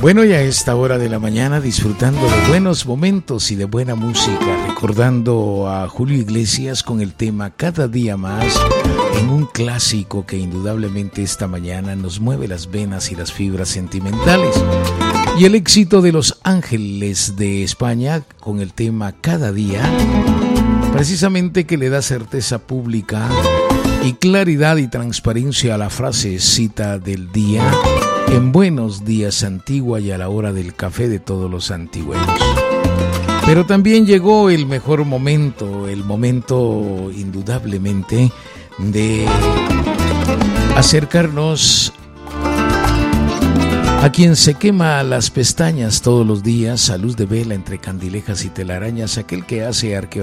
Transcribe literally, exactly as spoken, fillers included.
Bueno, y a esta hora de la mañana disfrutando de buenos momentos y de buena música, recordando a Julio Iglesias con el tema Cada Día Más, en un clásico que indudablemente esta mañana nos mueve las venas y las fibras sentimentales. Y el éxito de Los Ángeles de España con el tema Cada Día, precisamente que le da certeza pública y claridad y transparencia a la frasecita del día: en buenos días Antigua y a la hora del café de todos los antigüeños. Pero también llegó el mejor momento, el momento indudablemente de acercarnos a quien se quema las pestañas todos los días a luz de vela entre candilejas y telarañas, aquel que hace arqueología